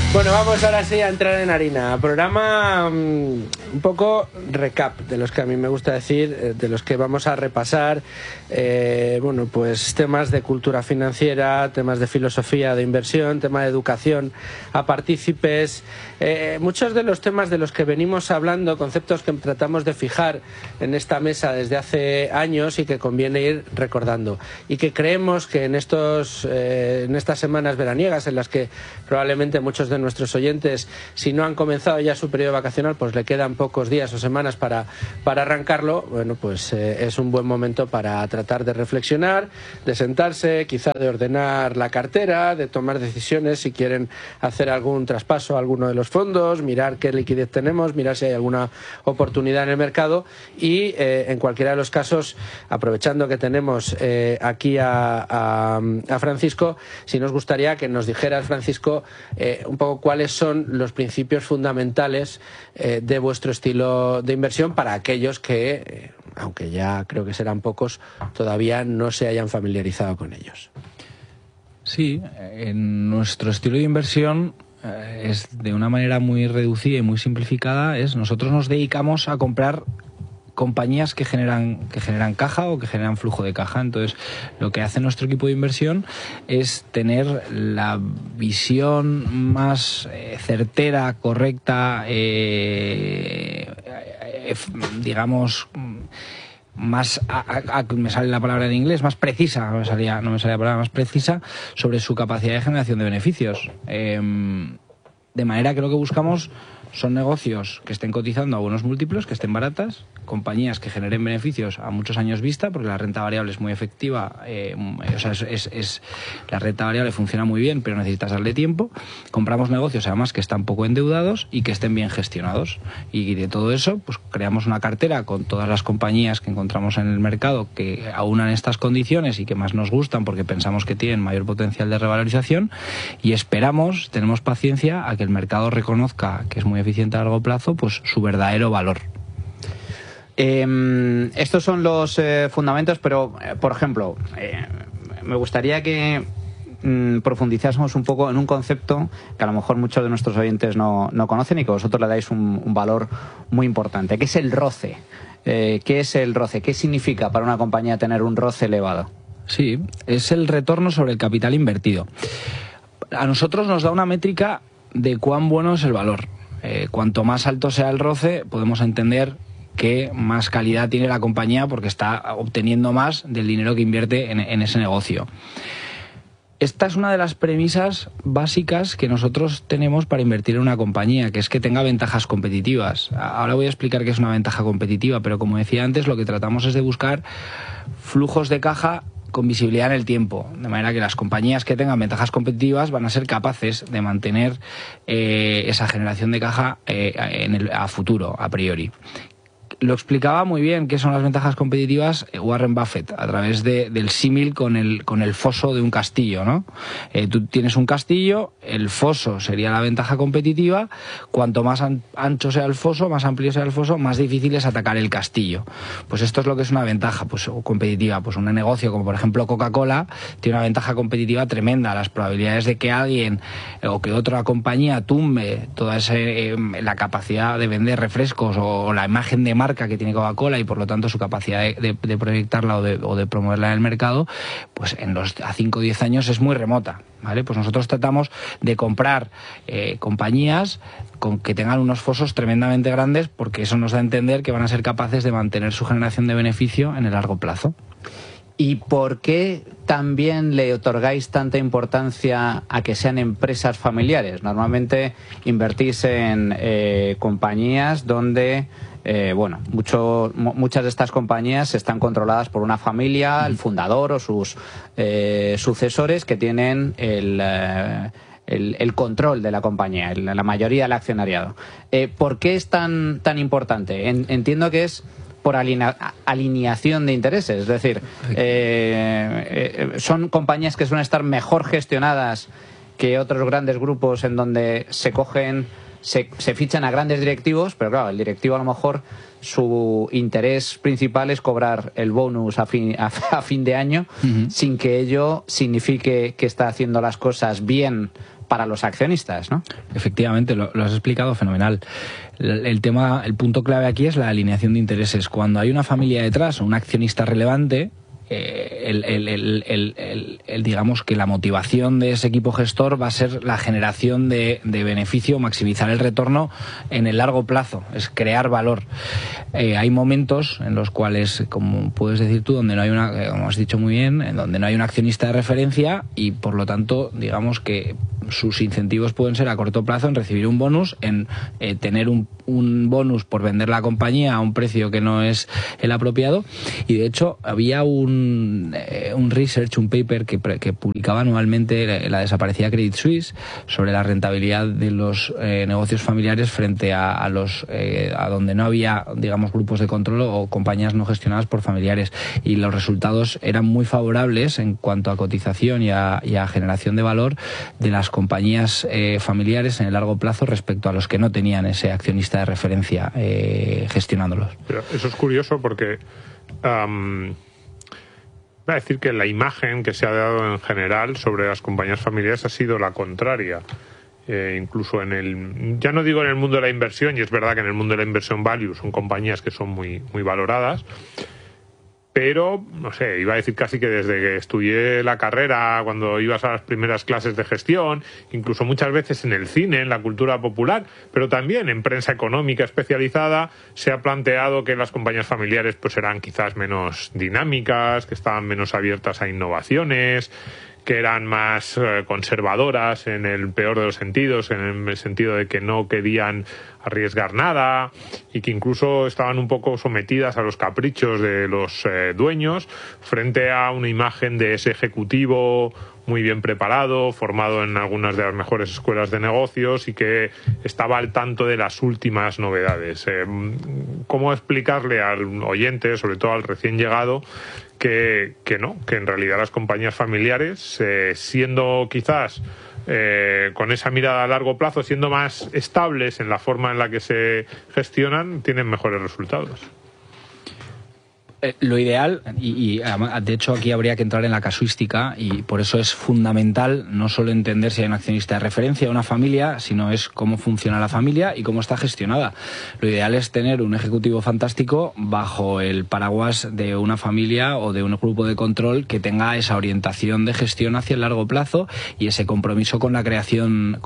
Bueno, vamos ahora sí a entrar en harina. Programa un poco recap, de los que a mí me gusta decir, de los que vamos a repasar, bueno, pues temas de cultura financiera, temas de filosofía de inversión, tema de educación a partícipes, muchos de los temas de los que venimos hablando, conceptos que tratamos de fijar en esta mesa desde hace años y que conviene ir recordando. Y que creemos que en estas semanas veraniegas, en las que probablemente muchos de nuestros oyentes, si no han comenzado ya su periodo vacacional, pues le quedan pocos días o semanas para arrancarlo. Bueno, pues es un buen momento para tratar de reflexionar, de sentarse, quizá de ordenar la cartera, de tomar decisiones si quieren hacer algún traspaso a alguno de los fondos, mirar qué liquidez tenemos, mirar si hay alguna oportunidad en el mercado y en cualquiera de los casos, aprovechando que tenemos aquí a Francisco, si nos gustaría que nos dijeras, Francisco, un poco cuáles son los principios fundamentales de vuestro estilo de inversión para aquellos que, aunque ya creo que serán pocos, todavía no se hayan familiarizado con ellos. Sí, en nuestro estilo de inversión es de una manera muy reducida y muy simplificada, nosotros nos dedicamos a comprar compañías que generan caja o que generan flujo de caja. Entonces, lo que hace nuestro equipo de inversión es tener la visión más certera, correcta, digamos, más me sale la palabra en inglés, más precisa, no me salía la palabra más precisa, sobre su capacidad de generación de beneficios. De manera que lo que buscamos son negocios que estén cotizando a buenos múltiplos, que estén baratas, compañías que generen beneficios a muchos años vista, porque la renta variable es muy efectiva, la renta variable funciona muy bien, pero necesitas darle tiempo. Compramos negocios además que están poco endeudados y que estén bien gestionados. Y de todo eso, pues creamos una cartera con todas las compañías que encontramos en el mercado que aunan estas condiciones y que más nos gustan porque pensamos que tienen mayor potencial de revalorización, y tenemos paciencia a que el mercado reconozca que es muy eficiente a largo plazo, pues su verdadero valor. Estos son los fundamentos, pero, por ejemplo, me gustaría que profundizásemos un poco en un concepto que a lo mejor muchos de nuestros oyentes no conocen y que vosotros le dais un valor muy importante, que es el ROCE. ¿Qué es el ROCE? ¿Qué significa para una compañía tener un ROCE elevado? Sí, es el retorno sobre el capital invertido. A nosotros nos da una métrica de cuán bueno es el valor. Cuanto más alto sea el ROCE, podemos entender que más calidad tiene la compañía porque está obteniendo más del dinero que invierte en ese negocio. Esta es una de las premisas básicas que nosotros tenemos para invertir en una compañía, que es que tenga ventajas competitivas. Ahora voy a explicar qué es una ventaja competitiva, pero como decía antes, lo que tratamos es de buscar flujos de caja con visibilidad en el tiempo, de manera que las compañías que tengan ventajas competitivas van a ser capaces de mantener esa generación de caja a futuro, a priori. Lo explicaba muy bien qué son las ventajas competitivas Warren Buffett a través del símil con el foso de un castillo, ¿no? Tú tienes un castillo, el foso sería la ventaja competitiva. Cuanto más ancho sea el foso, más amplio sea el foso, más difícil es atacar el castillo. Pues esto es lo que es una ventaja competitiva. Pues un negocio como por ejemplo Coca-Cola tiene una ventaja competitiva tremenda. Las probabilidades de que alguien o que otra compañía tumbe toda la capacidad de vender refrescos o la imagen de marca que tiene Coca-Cola y por lo tanto su capacidad de proyectarla o de promoverla en el mercado, pues a 5 o 10 años es muy remota, ¿vale? Pues nosotros tratamos de comprar compañías que tengan unos fosos tremendamente grandes, porque eso nos da a entender que van a ser capaces de mantener su generación de beneficio en el largo plazo. ¿Y por qué también le otorgáis tanta importancia a que sean empresas familiares? Normalmente invertís en compañías donde muchas de estas compañías están controladas por una familia, el fundador o sus sucesores, que tienen el control de la compañía, la mayoría del accionariado. ¿Por qué es tan importante? Entiendo que es por alineación de intereses, es decir, son compañías que suelen estar mejor gestionadas que otros grandes grupos en donde se fichan a grandes directivos, pero claro, el directivo a lo mejor su interés principal es cobrar el bonus a fin de año, sin que ello signifique que está haciendo las cosas bien para los accionistas, ¿no? Efectivamente, lo has explicado fenomenal. El punto clave aquí es la alineación de intereses. Cuando hay una familia detrás, un accionista relevante, digamos que la motivación de ese equipo gestor va a ser la generación de beneficio, maximizar el retorno en el largo plazo, es crear valor. Hay momentos en los cuales, como puedes decir tú, donde no hay como has dicho muy bien, en donde no hay un accionista de referencia y por lo tanto, digamos que sus incentivos pueden ser a corto plazo en recibir un bonus, en tener un bonus por vender la compañía a un precio que no es el apropiado. Y de hecho había un research, un paper que publicaba anualmente la desaparecida Credit Suisse sobre la rentabilidad de los negocios familiares frente a donde no había, digamos, grupos de control o compañías no gestionadas por familiares, y los resultados eran muy favorables en cuanto a cotización y a generación de valor de las compañías familiares en el largo plazo respecto a los que no tenían ese accionista de referencia gestionándolos. Pero eso es curioso porque voy a decir que la imagen que se ha dado en general sobre las compañías familiares ha sido la contraria. Incluso ya no digo en el mundo de la inversión, y es verdad que en el mundo de la inversión value son compañías que son muy, muy valoradas, pero, no sé, iba a decir casi que desde que estudié la carrera, cuando ibas a las primeras clases de gestión, incluso muchas veces en el cine, en la cultura popular, pero también en prensa económica especializada, se ha planteado que las compañías familiares pues eran quizás menos dinámicas, que estaban menos abiertas a innovaciones, que eran más conservadoras en el peor de los sentidos, en el sentido de que no querían arriesgar nada y que incluso estaban un poco sometidas a los caprichos de los dueños frente a una imagen de ese ejecutivo muy bien preparado, formado en algunas de las mejores escuelas de negocios y que estaba al tanto de las últimas novedades. ¿Cómo explicarle al oyente, sobre todo al recién llegado, que en realidad las compañías familiares, siendo quizás con esa mirada a largo plazo, siendo más estables en la forma en la que se gestionan, tienen mejores resultados? Lo ideal, y de hecho aquí habría que entrar en la casuística, y por eso es fundamental no solo entender si hay un accionista de referencia o una familia, sino es cómo funciona la familia y cómo está gestionada. Lo ideal es tener un ejecutivo fantástico bajo el paraguas de una familia o de un grupo de control que tenga esa orientación de gestión hacia el largo plazo y ese compromiso con la creación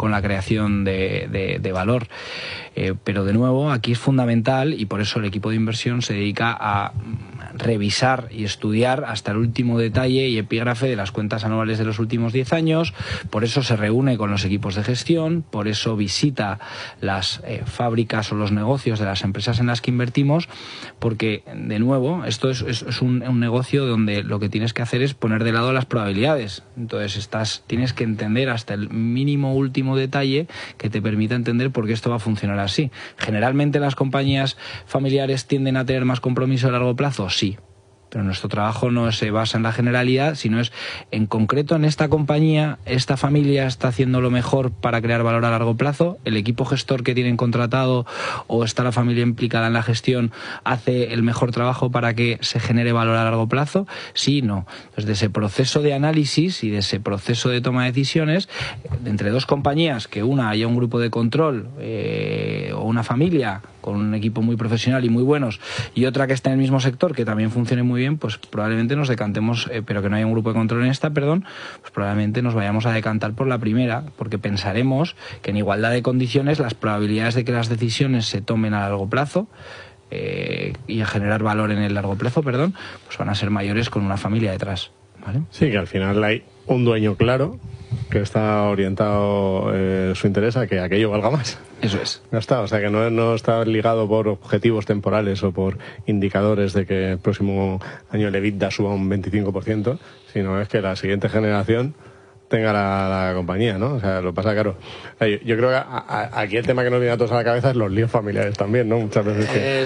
de valor. Pero de nuevo, aquí es fundamental, y por eso el equipo de inversión se dedica a revisar y estudiar hasta el último detalle y epígrafe de las cuentas anuales de los últimos 10 años, por eso se reúne con los equipos de gestión, por eso visita las fábricas o los negocios de las empresas en las que invertimos, porque de nuevo esto es un negocio donde lo que tienes que hacer es poner de lado las probabilidades. Entonces tienes que entender hasta el mínimo último detalle que te permita entender por qué esto va a funcionar así. Generalmente las compañías familiares tienden a tener más compromiso a largo plazo, sí, pero nuestro trabajo no se basa en la generalidad, sino es en concreto en esta compañía, esta familia está haciendo lo mejor para crear valor a largo plazo, el equipo gestor que tienen contratado o está la familia implicada en la gestión hace el mejor trabajo para que se genere valor a largo plazo, sí, no. Entonces, de ese proceso de análisis y de ese proceso de toma de decisiones entre dos compañías, que una haya un grupo de control o una familia con un equipo muy profesional y muy buenos, y otra que está en el mismo sector que también funcione muy bien, pues probablemente nos decantemos, pero que no haya un grupo de control en esta, pues probablemente nos vayamos a decantar por la primera, porque pensaremos que en igualdad de condiciones las probabilidades de que las decisiones se tomen a largo plazo y a generar valor en el largo plazo, pues van a ser mayores con una familia detrás, ¿vale? Sí, que al final hay un dueño claro que está orientado su interés a que aquello valga más. Eso es. No está, o sea que no está ligado por objetivos temporales o por indicadores de que el próximo año el EBITDA suba un 25%, sino es que la siguiente generación tenga la compañía, ¿no? O sea, lo pasa claro. Yo creo que aquí el tema que nos viene a todos a la cabeza es los líos familiares también, ¿no? Muchas veces que...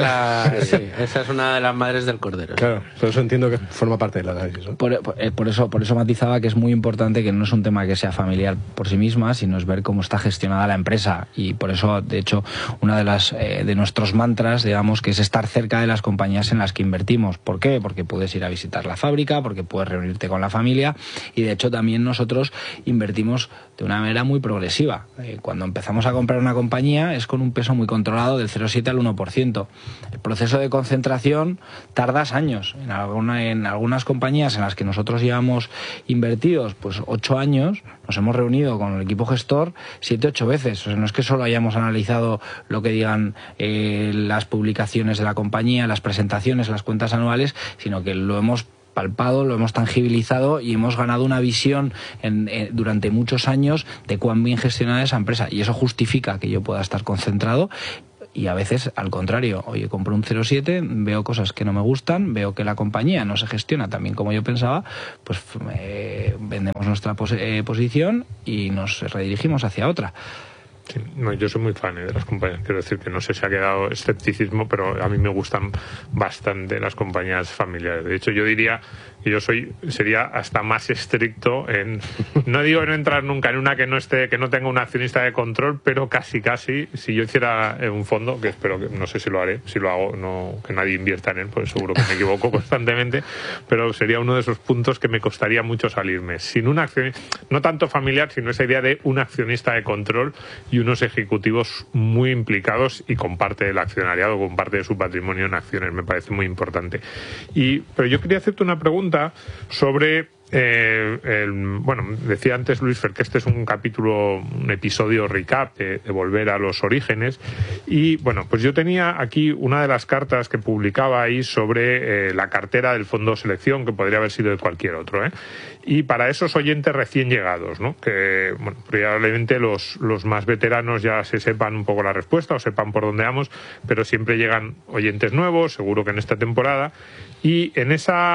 Esa es una de las madres del cordero. Claro, por eso entiendo que forma parte del análisis, ¿no? Por eso matizaba que es muy importante que no es un tema que sea familiar por sí misma, sino es ver cómo está gestionada la empresa, y por eso, de hecho, una de nuestros mantras, digamos, que es estar cerca de las compañías en las que invertimos. ¿Por qué? Porque puedes ir a visitar la fábrica, porque puedes reunirte con la familia, y de hecho también nosotros invertimos de una manera muy progresiva. Cuando empezamos a comprar una compañía es con un peso muy controlado del 0,7 al 1%. El proceso de concentración tardas años. En algunas compañías en las que nosotros llevamos invertidos pues 8 años, nos hemos reunido con el equipo gestor 7-8 veces. O sea, no es que solo hayamos analizado lo que digan las publicaciones de la compañía, las presentaciones, las cuentas anuales, sino que lo hemos palpado, lo hemos tangibilizado y hemos ganado una visión durante muchos años de cuán bien gestionada esa empresa, y eso justifica que yo pueda estar concentrado. Y a veces, al contrario, oye, compro un 0,7, veo cosas que no me gustan, veo que la compañía no se gestiona tan bien como yo pensaba, pues vendemos nuestra posición y nos redirigimos hacia otra. Sí, no, yo soy muy fan de las compañías. Quiero decir que no sé si ha quedado escepticismo, pero a mí me gustan bastante las compañías familiares. De hecho, yo diría que sería hasta más estricto en, no digo no entrar nunca en una que no tenga un accionista de control, pero casi, si yo hiciera un fondo, que espero que, no sé si lo haré, si lo hago, no que nadie invierta en él, pues seguro que me equivoco constantemente, pero sería uno de esos puntos que me costaría mucho salirme. Sin un accionista, no tanto familiar, sino esa idea de un accionista de control y unos ejecutivos muy implicados y con parte del accionariado, con parte de su patrimonio en acciones. Me parece muy importante. Pero yo quería hacerte una pregunta sobre decía antes Luis Fer que este es un episodio recap de volver a los orígenes, y bueno, pues yo tenía aquí una de las cartas que publicaba ahí sobre la cartera del fondo selección, que podría haber sido de cualquier otro, y para esos oyentes recién llegados, ¿no? Que bueno, probablemente los más veteranos ya se sepan un poco la respuesta o sepan por dónde vamos, pero siempre llegan oyentes nuevos, seguro que en esta temporada, y en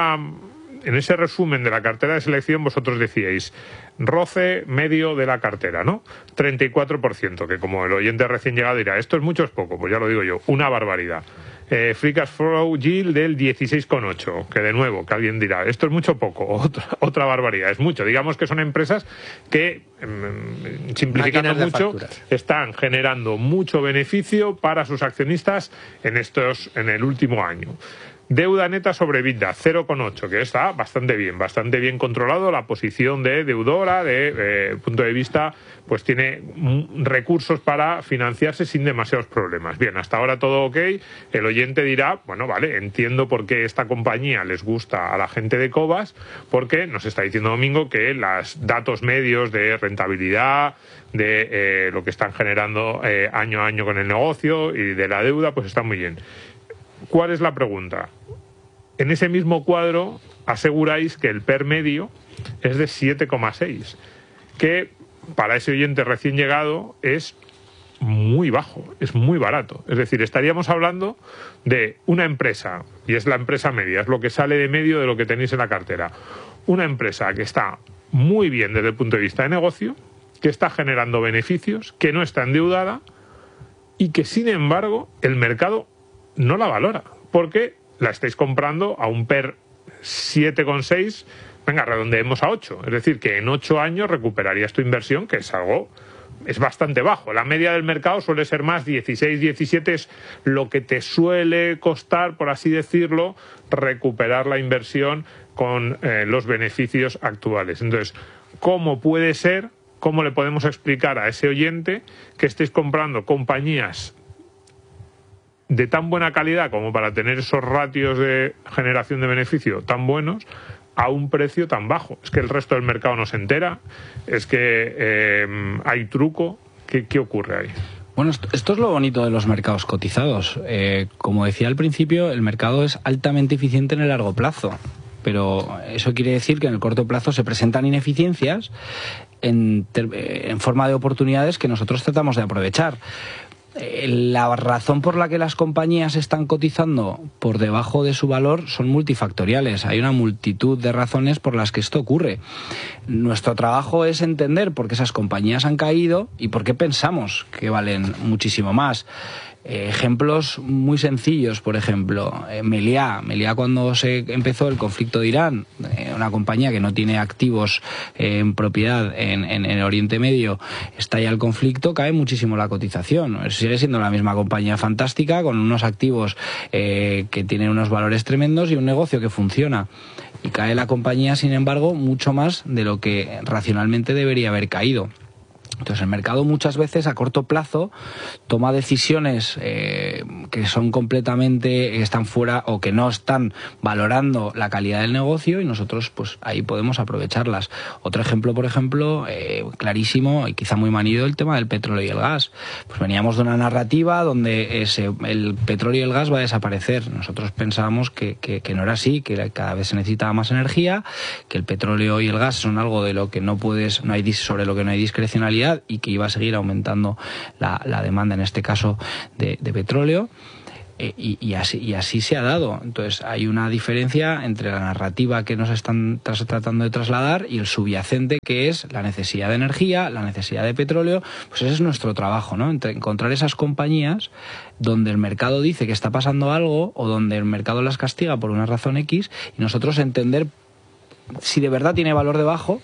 ese resumen de la cartera de selección vosotros decíais roce medio de la cartera, ¿no? 34%, que como el oyente recién llegado dirá, esto es mucho o es poco, pues ya lo digo yo, una barbaridad. Free Cash Flow Yield del 16,8, que de nuevo, que alguien dirá, esto es mucho o poco, otra barbaridad, es mucho. Digamos que son empresas que, simplificando mucho, están generando mucho beneficio para sus accionistas en el último año. Deuda neta sobre EBITDA, 0,8, que está bastante bien controlado. La posición de deudora, de punto de vista, pues tiene recursos para financiarse sin demasiados problemas. Bien, hasta ahora todo ok. El oyente dirá, bueno, vale, entiendo por qué esta compañía les gusta a la gente de Cobas, porque nos está diciendo Domingo que los datos medios de rentabilidad, de lo que están generando año a año con el negocio y de la deuda, pues están muy bien. ¿Cuál es la pregunta? En ese mismo cuadro aseguráis que el PER medio es de 7,6, que para ese oyente recién llegado es muy bajo, es muy barato. Es decir, estaríamos hablando de una empresa, y es la empresa media, es lo que sale de medio de lo que tenéis en la cartera. Una empresa que está muy bien desde el punto de vista de negocio, que está generando beneficios, que no está endeudada y que, sin embargo, el mercado no la valora, porque la estáis comprando a un PER 7,6, venga, redondeemos a 8. Es decir, que en 8 años recuperarías tu inversión, que es bastante bajo. La media del mercado suele ser más 16, 17, es lo que te suele costar, por así decirlo, recuperar la inversión con los beneficios actuales. Entonces, ¿cómo puede ser, cómo le podemos explicar a ese oyente que estéis comprando compañías de tan buena calidad como para tener esos ratios de generación de beneficio tan buenos a un precio tan bajo? Es que el resto del mercado no se entera, es que hay truco. ¿Qué ocurre ahí? Bueno, esto es lo bonito de los mercados cotizados. Como decía al principio, el mercado es altamente eficiente en el largo plazo, pero eso quiere decir que en el corto plazo se presentan ineficiencias en forma de oportunidades que nosotros tratamos de aprovechar. La razón por la que las compañías están cotizando por debajo de su valor son multifactoriales. Hay una multitud de razones por las que esto ocurre. Nuestro trabajo es entender por qué esas compañías han caído y por qué pensamos que valen muchísimo más. Ejemplos muy sencillos, por ejemplo, Meliá, cuando se empezó el conflicto de Irán, una compañía que no tiene activos en propiedad en Oriente Medio, estalla el conflicto, cae muchísimo la cotización. Sigue siendo la misma compañía fantástica, con unos activos que tienen unos valores tremendos y un negocio que funciona. Y cae la compañía, sin embargo, mucho más de lo que racionalmente debería haber caído. Entonces el mercado muchas veces a corto plazo toma decisiones que son completamente, están fuera o que no están valorando la calidad del negocio, y nosotros pues ahí podemos aprovecharlas. Otro ejemplo, por ejemplo, clarísimo y quizá muy manido, el tema del petróleo y el gas. Pues veníamos de una narrativa donde el petróleo y el gas va a desaparecer. Nosotros pensábamos que no era así, que cada vez se necesitaba más energía, que el petróleo y el gas son algo de lo que sobre lo que no hay discrecionalidad, y que iba a seguir aumentando la demanda, en este caso de petróleo, y así se ha dado. Entonces hay una diferencia entre la narrativa que nos están tratando de trasladar y el subyacente, que es la necesidad de energía, la necesidad de petróleo. Pues ese es nuestro trabajo, ¿no? Encontrar esas compañías donde el mercado dice que está pasando algo, o donde el mercado las castiga por una razón X, y nosotros entender si de verdad tiene valor debajo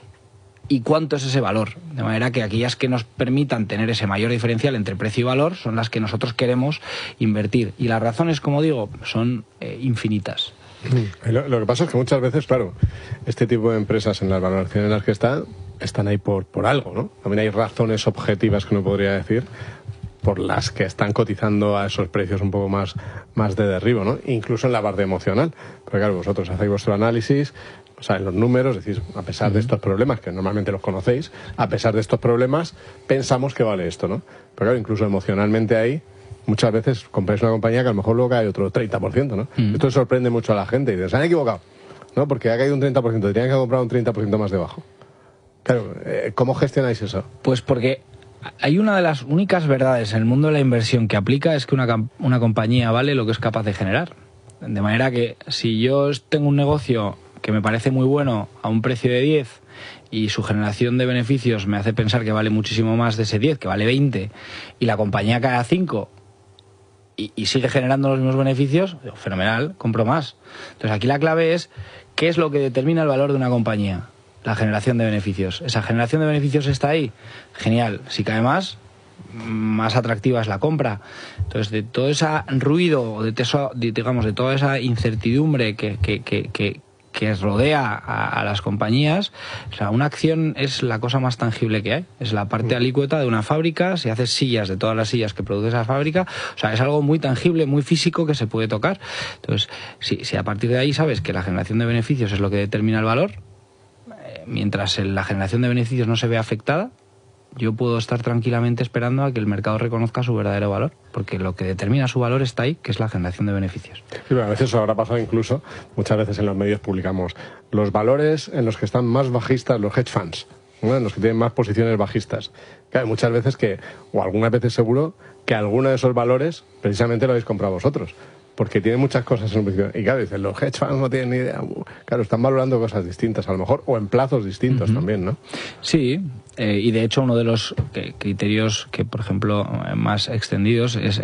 y cuánto es ese valor, de manera que aquellas que nos permitan tener ese mayor diferencial entre precio y valor son las que nosotros queremos invertir, y las razones, como digo, son infinitas. Lo que pasa es que muchas veces, claro, este tipo de empresas en las valoraciones en las que están ahí por algo, ¿no? También hay razones objetivas, que uno podría decir, por las que están cotizando a esos precios un poco más de derribo, ¿no? Incluso en la parte emocional. Pero claro, vosotros hacéis vuestro análisis, o sea, en los números, decís, a pesar de estos problemas, que normalmente los conocéis, a pesar de estos problemas, pensamos que vale esto, ¿no? Pero claro, incluso emocionalmente ahí, muchas veces compráis una compañía que a lo mejor luego cae otro 30%, ¿no? Esto sorprende mucho a la gente, y dicen, se han equivocado, ¿no? Porque ha caído un 30%, tenían que comprar un 30% más debajo. Claro, ¿cómo gestionáis eso? Pues porque hay una de las únicas verdades en el mundo de la inversión que aplica, es que una compañía vale lo que es capaz de generar. De manera que si yo tengo un negocio que me parece muy bueno a un precio de 10 y su generación de beneficios me hace pensar que vale muchísimo más de ese 10, que vale 20, y la compañía cae a 5 y sigue generando los mismos beneficios, fenomenal, compro más. Entonces aquí la clave es qué es lo que determina el valor de una compañía. La generación de beneficios. ¿Esa generación de beneficios está ahí? Genial. Si cae más atractiva es la compra. Entonces, de todo ese ruido, de toda esa incertidumbre que rodea a las compañías, o sea, una acción es la cosa más tangible que hay. Es la parte alícuota de una fábrica. Si haces sillas, de todas las sillas que produce esa fábrica, o sea, es algo muy tangible, muy físico, que se puede tocar. Entonces, si a partir de ahí sabes que la generación de beneficios es lo que determina el valor, mientras la generación de beneficios no se ve afectada, yo puedo estar tranquilamente esperando a que el mercado reconozca su verdadero valor, porque lo que determina su valor está ahí, que es la generación de beneficios. Sí, pero a veces eso habrá pasado incluso, muchas veces en los medios publicamos los valores en los que están más bajistas los hedge funds, ¿no? En los que tienen más posiciones bajistas. Claro, muchas veces o algunas veces seguro, que alguno de esos valores precisamente lo habéis comprado vosotros, porque tiene muchas cosas en un principio. Y claro, dicen, los hedge funds no tienen ni idea. Claro, están valorando cosas distintas, a lo mejor, o en plazos distintos también, ¿no? Sí, y de hecho uno de los criterios que, por ejemplo, más extendidos es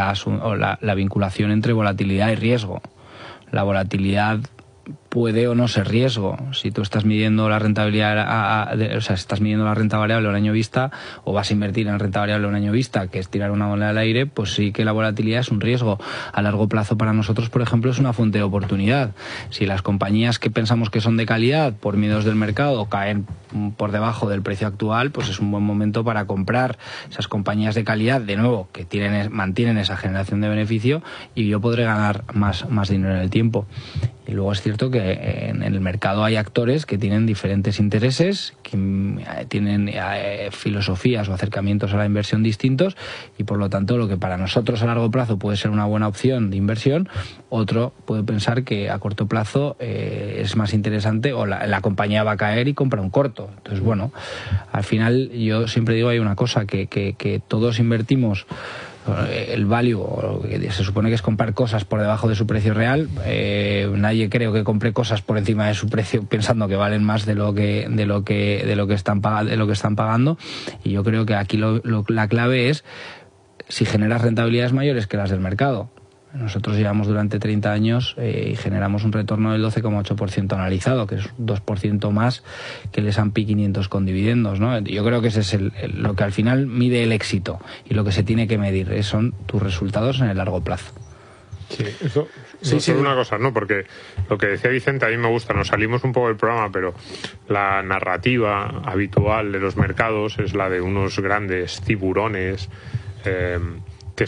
la vinculación entre volatilidad y riesgo. La volatilidad puede o no ser riesgo. Si tú estás midiendo la rentabilidad, estás midiendo la renta variable a un año vista, o vas a invertir en renta variable a un año vista, que es tirar una moneda al aire, pues sí que la volatilidad es un riesgo. A largo plazo, para nosotros, por ejemplo, es una fuente de oportunidad. Si las compañías que pensamos que son de calidad, por miedos del mercado, caen por debajo del precio actual, pues es un buen momento para comprar esas compañías de calidad, de nuevo, que mantienen esa generación de beneficio, y yo podré ganar más dinero en el tiempo. Y luego es cierto que en el mercado hay actores que tienen diferentes intereses, que tienen filosofías o acercamientos a la inversión distintos, y por lo tanto lo que para nosotros a largo plazo puede ser una buena opción de inversión, otro puede pensar que a corto plazo es más interesante, o la compañía va a caer y compra un corto. Entonces, bueno, al final yo siempre digo, hay una cosa, que todos invertimos el value, que se supone que es comprar cosas por debajo de su precio real. Nadie creo que compre cosas por encima de su precio pensando que valen más de lo que están pagando, y yo creo que aquí la clave es si generas rentabilidades mayores que las del mercado. Nosotros llevamos durante 30 años y generamos un retorno del 12,8% anualizado, que es 2% más que el S&P 500 con dividendos, ¿no? Yo creo que ese es lo que al final mide el éxito, y lo que se tiene que medir son tus resultados en el largo plazo. Sí, eso solo una cosa, ¿no? Porque lo que decía Vicente a mí me gusta, nos salimos un poco del programa, pero la narrativa habitual de los mercados es la de unos grandes tiburones que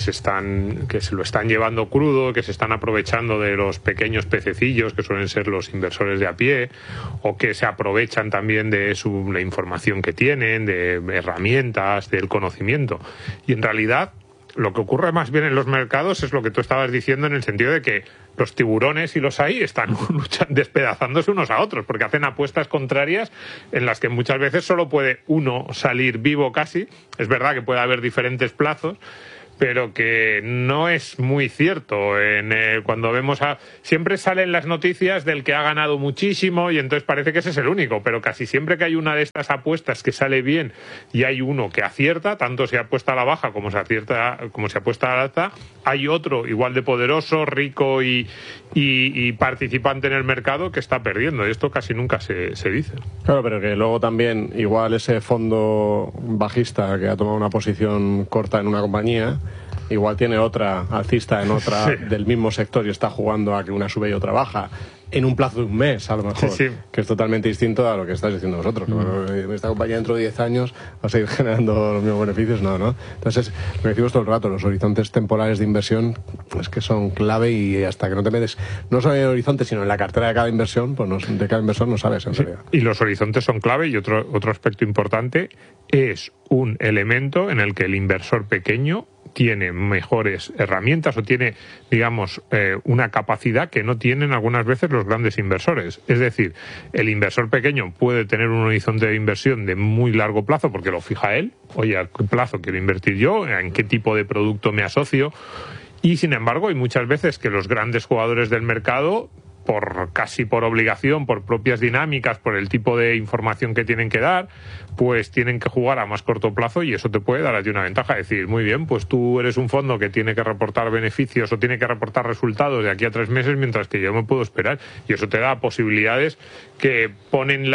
se lo están llevando crudo, que se están aprovechando de los pequeños pececillos que suelen ser los inversores de a pie, o que se aprovechan también de la información que tienen, de herramientas, del conocimiento. Y en realidad lo que ocurre más bien en los mercados es lo que tú estabas diciendo, en el sentido de que los tiburones, y los hay, están despedazándose unos a otros, porque hacen apuestas contrarias en las que muchas veces solo puede uno salir vivo casi. Es verdad que puede haber diferentes plazos, pero que no es muy cierto. Cuando vemos siempre salen las noticias del que ha ganado muchísimo y entonces parece que ese es el único, pero casi siempre que hay una de estas apuestas que sale bien y hay uno que acierta, tanto se apuesta a la baja como se apuesta a la alta, hay otro igual de poderoso, rico y participante en el mercado que está perdiendo, y esto casi nunca se dice. Claro, pero que luego también igual ese fondo bajista que ha tomado una posición corta en una compañía, igual tiene otra alcista en otra del mismo sector y está jugando a que una sube y otra baja en un plazo de un mes, a lo mejor, que es totalmente distinto a lo que estáis diciendo vosotros. Esta compañía dentro de 10 años va a seguir generando los mismos beneficios, ¿no? Entonces, lo que decimos todo el rato, los horizontes temporales de inversión es que son clave, y hasta que no te metes no solo en el horizonte, sino en la cartera de cada inversión, pues de cada inversor no sabes en realidad. Y los horizontes son clave, y otro aspecto importante es un elemento en el que el inversor pequeño tiene mejores herramientas o tiene, digamos, una capacidad que no tienen algunas veces los grandes inversores. Es decir, el inversor pequeño puede tener un horizonte de inversión de muy largo plazo porque lo fija él. Oye, ¿a qué plazo quiero invertir yo? ¿En qué tipo de producto me asocio? Y, sin embargo, hay muchas veces que los grandes jugadores del mercado, casi por obligación, por propias dinámicas, por el tipo de información que tienen que dar, pues tienen que jugar a más corto plazo, y eso te puede dar a ti una ventaja. Decir, muy bien, pues tú eres un fondo que tiene que reportar beneficios o tiene que reportar resultados de aquí a 3 meses, mientras que yo me puedo esperar, y eso te da posibilidades que ponen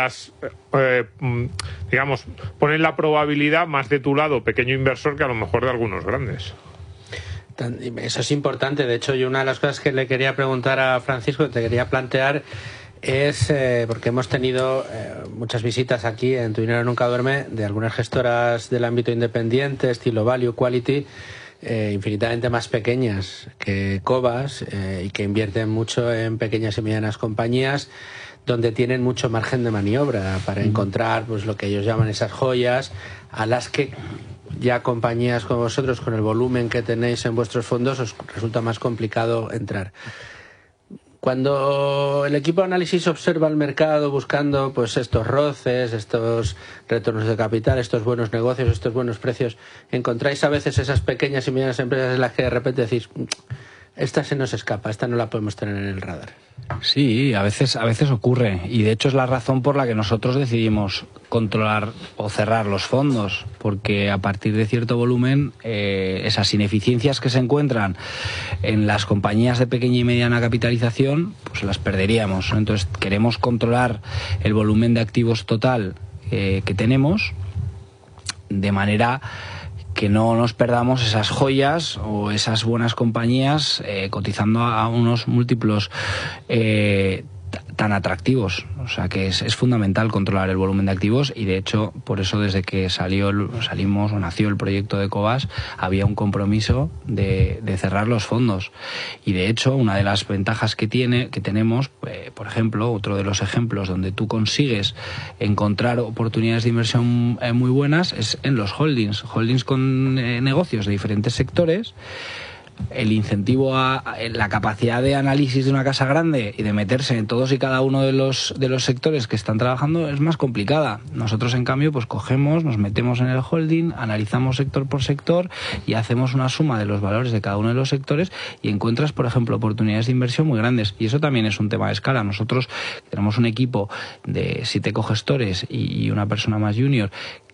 ponen la probabilidad más de tu lado, pequeño inversor, que a lo mejor de algunos grandes. Eso es importante. De hecho, yo una de las cosas que le quería preguntar a Francisco, que te quería plantear, es porque hemos tenido muchas visitas aquí en Tu Dinero Nunca Duerme de algunas gestoras del ámbito independiente, estilo Value, Quality, infinitamente más pequeñas que Cobas, y que invierten mucho en pequeñas y medianas compañías, donde tienen mucho margen de maniobra para encontrar, pues, lo que ellos llaman esas joyas, a las que ya compañías como vosotros, con el volumen que tenéis en vuestros fondos, os resulta más complicado entrar. Cuando el equipo de análisis observa el mercado buscando, pues, estos roces, estos retornos de capital, estos buenos negocios, estos buenos precios, ¿encontráis a veces esas pequeñas y medianas empresas en las que de repente decís, esta se nos escapa, esta no la podemos tener en el radar? Sí, a veces ocurre, y de hecho es la razón por la que nosotros decidimos controlar o cerrar los fondos, porque a partir de cierto volumen esas ineficiencias que se encuentran en las compañías de pequeña y mediana capitalización, pues las perderíamos. Entonces queremos controlar el volumen de activos total que tenemos, de manera que no nos perdamos esas joyas o esas buenas compañías cotizando a unos múltiplos tan atractivos. O sea que es fundamental controlar el volumen de activos, y de hecho por eso desde que nació el proyecto de Cobas había un compromiso de cerrar los fondos. Y de hecho una de las ventajas que tenemos, por ejemplo, otro de los ejemplos donde tú consigues encontrar oportunidades de inversión muy buenas es en los holdings con negocios de diferentes sectores. El incentivo a la capacidad de análisis de una casa grande y de meterse en todos y cada uno de los sectores que están trabajando es más complicada. Nosotros, en cambio, pues cogemos, nos metemos en el holding, analizamos sector por sector y hacemos una suma de los valores de cada uno de los sectores, y encuentras, por ejemplo, oportunidades de inversión muy grandes. Y eso también es un tema de escala. Nosotros tenemos un equipo de 7 cogestores y una persona más junior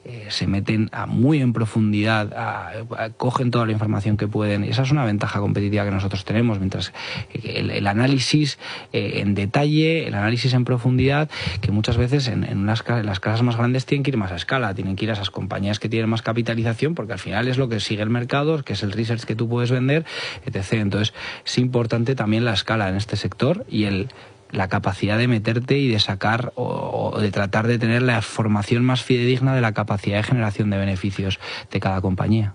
se meten muy en profundidad, cogen toda la información que pueden, y esa es una ventaja competitiva que nosotros tenemos, mientras el análisis en detalle, el análisis en profundidad, que muchas veces en las casas más grandes tienen que ir más a escala, tienen que ir a esas compañías que tienen más capitalización, porque al final es lo que sigue el mercado, que es el research que tú puedes vender, etc. Entonces es importante también la escala en este sector y la capacidad de meterte y de sacar o de tratar de tener la formación más fidedigna de la capacidad de generación de beneficios de cada compañía.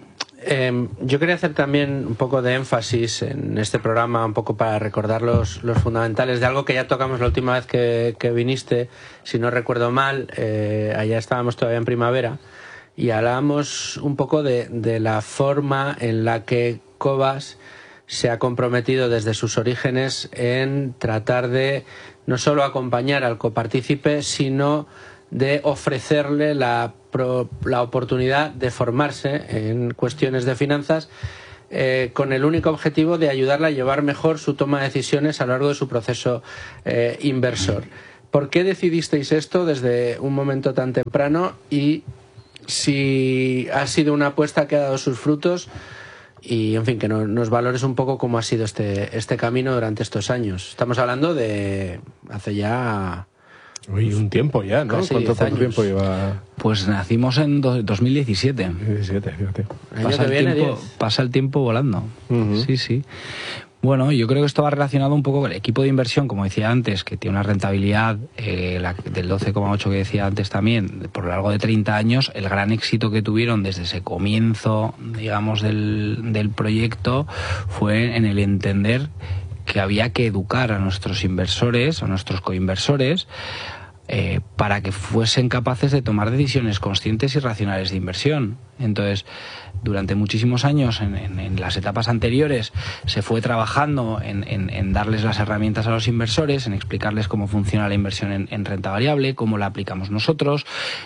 Yo quería hacer también un poco de énfasis en este programa, un poco para recordar los fundamentales de algo que ya tocamos la última vez que viniste, si no recuerdo mal, allá estábamos todavía en primavera, y hablábamos un poco de la forma en la que Cobas se ha comprometido desde sus orígenes en tratar de no solo acompañar al copartícipe, sino de ofrecerle la oportunidad de formarse en cuestiones de finanzas, con el único objetivo de ayudarle a llevar mejor su toma de decisiones a lo largo de su proceso inversor. ¿Por qué decidisteis esto desde un momento tan temprano y si ha sido una apuesta que ha dado sus frutos? Y, en fin, que nos valores un poco cómo ha sido este camino durante estos años. Estamos hablando de hace ya... Uy, un tiempo ya, ¿no? ¿Cuánto tiempo lleva? Pues nacimos en 2017. 2017, fíjate. Pasa el tiempo volando. Uh-huh. Sí, sí. Bueno, yo creo que esto va relacionado un poco con el equipo de inversión, como decía antes, que tiene una rentabilidad del 12,8 que decía antes también, por lo largo de 30 años. El gran éxito que tuvieron desde ese comienzo, digamos, del proyecto fue en el entender que había que educar a nuestros inversores, a nuestros coinversores, para que fuesen capaces de tomar decisiones conscientes y racionales de inversión. Entonces, durante muchísimos años, en las etapas anteriores, se fue trabajando en darles las herramientas a los inversores, en explicarles cómo funciona la inversión en renta variable, cómo la aplicamos nosotros,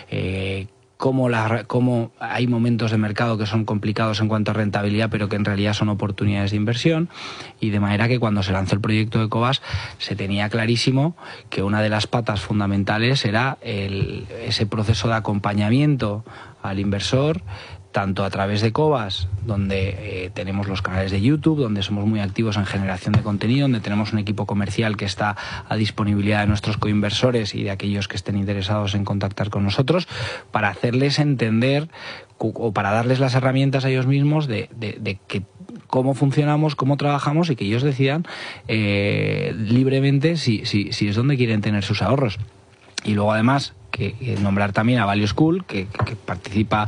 cómo hay momentos de mercado que son complicados en cuanto a rentabilidad, pero que en realidad son oportunidades de inversión, y de manera que cuando se lanzó el proyecto de Cobas se tenía clarísimo que una de las patas fundamentales era ese proceso de acompañamiento al inversor, tanto a través de Cobas, donde tenemos los canales de YouTube, donde somos muy activos en generación de contenido, donde tenemos un equipo comercial que está a disponibilidad de nuestros coinversores y de aquellos que estén interesados en contactar con nosotros, para hacerles entender o para darles las herramientas a ellos mismos de que cómo funcionamos, cómo trabajamos, y que ellos decidan libremente si es donde quieren tener sus ahorros. Y luego, además, que nombrar también a Value School, que participa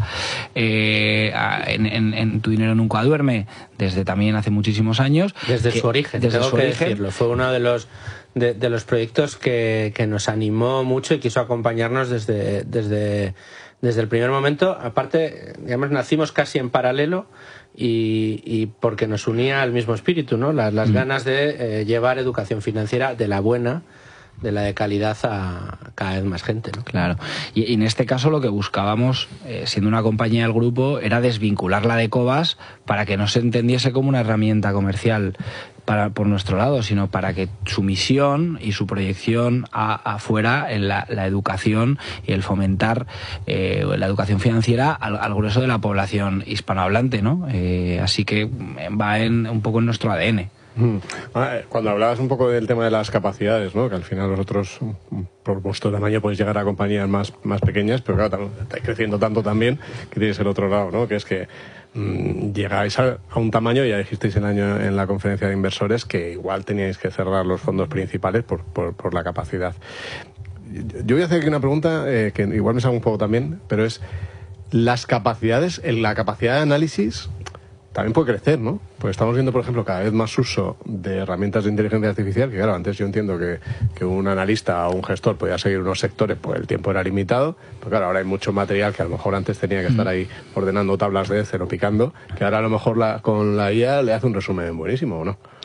en Tu Dinero Nunca Duerme desde también hace muchísimos años. Desde su origen, tengo que decirlo. Fue uno de los proyectos que nos animó mucho y quiso acompañarnos desde el primer momento. Aparte, digamos, nacimos casi en paralelo y porque nos unía el mismo espíritu, ¿no? Las ganas de llevar educación financiera de la buena, de la de calidad, a cada vez más gente, ¿no? Claro. Y en este caso lo que buscábamos, siendo una compañía del grupo, era desvincularla de Cobas para que no se entendiese como una herramienta comercial por nuestro lado, sino para que su misión y su proyección afuera en la educación y el fomentar la educación financiera al grueso de la población hispanohablante, ¿no? Así que va un poco en nuestro ADN. Cuando hablabas un poco del tema de las capacidades, ¿no? Que al final vosotros, por vuestro tamaño, podéis llegar a compañías más pequeñas, pero claro, estáis creciendo tanto también que tienes el otro lado, ¿no? Que es que llegáis a un tamaño, ya dijisteis en la conferencia de inversores, que igual teníais que cerrar los fondos principales por la capacidad. Yo voy a hacer aquí una pregunta que igual me sale un poco también, pero es las capacidades, la capacidad de análisis también puede crecer, ¿no? Pues estamos viendo, por ejemplo, cada vez más uso de herramientas de inteligencia artificial, que claro, antes yo entiendo que un analista o un gestor podía seguir unos sectores, pues el tiempo era limitado, pero claro, ahora hay mucho material que a lo mejor antes tenía que estar ahí ordenando tablas de Excel o picando, que ahora a lo mejor con la IA le hace un resumen buenísimo, ¿o no?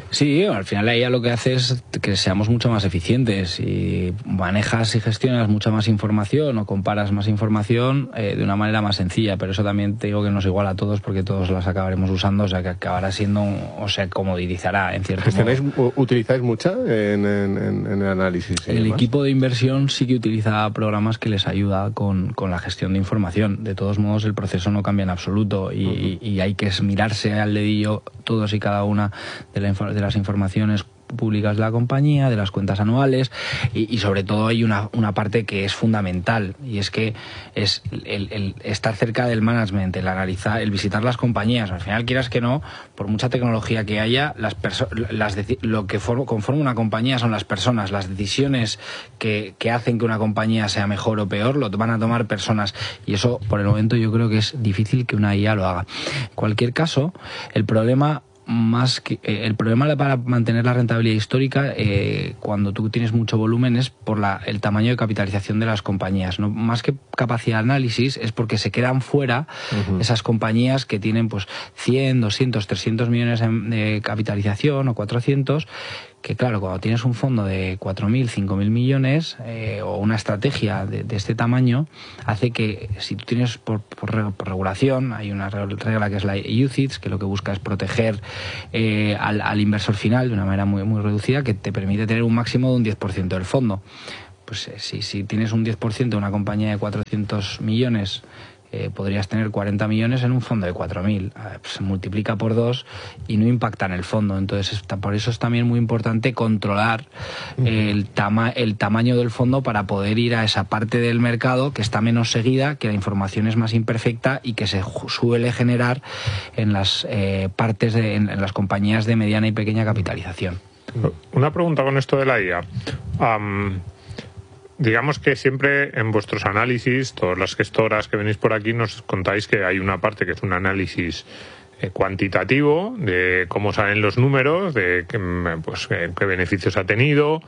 Sí, al final la IA lo que hace es que seamos mucho más eficientes y manejas y gestionas mucha más información o comparas más información de una manera más sencilla, pero eso también te digo que nos iguala a todos porque todos las acabaremos usando, o sea que acabará siendo, o sea, comoditizará en cierto modo. ¿Utilizáis mucha en el análisis? El equipo de inversión sí que utiliza programas que les ayuda con la gestión de información. De todos modos, el proceso no cambia en absoluto y hay que mirarse al dedillo todos y cada una de las informaciones públicas de la compañía, de las cuentas anuales y sobre todo hay una parte que es fundamental y es que es el estar cerca del management, el analizar, el visitar las compañías. Al final, quieras que no, por mucha tecnología que haya, lo que conforma una compañía son las personas. Las decisiones que hacen que una compañía sea mejor o peor lo van a tomar personas y eso por el momento yo creo que es difícil que una IA lo haga. En cualquier caso, el problema para mantener la rentabilidad histórica cuando tú tienes mucho volumen es por el tamaño de capitalización de las compañías, no más que capacidad de análisis, es porque se quedan fuera esas compañías que tienen pues 100, 200, 300 millones de capitalización o 400, que claro, cuando tienes un fondo de 4.000, 5.000 millones o una estrategia de este tamaño, hace que si tú tienes por regulación, hay una regla que es la UCITS, que lo que busca es proteger al inversor final de una manera muy, muy reducida, que te permite tener un máximo de un 10% del fondo. Pues si tienes un 10% de una compañía de 400 millones, podrías tener 40 millones en un fondo de 4.000. Se multiplica por 2 y no impacta en el fondo. Entonces, por eso es también muy importante controlar el tamaño del fondo para poder ir a esa parte del mercado que está menos seguida, que la información es más imperfecta y que se suele generar en las en las compañías de mediana y pequeña capitalización. Una pregunta con esto de la IA. Digamos que siempre en vuestros análisis, todas las gestoras que venís por aquí, nos contáis que hay una parte que es un análisis cuantitativo de cómo salen los números, de qué beneficios ha tenido.